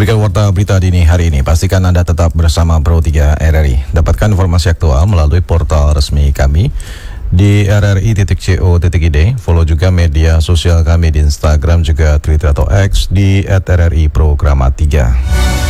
Demikian warta berita dini hari ini. Pastikan Anda tetap bersama Pro3 RRI. Dapatkan informasi aktual melalui portal resmi kami di rri.co.id. Follow juga media sosial kami di Instagram juga Twitter atau X di @RRI Programa 3.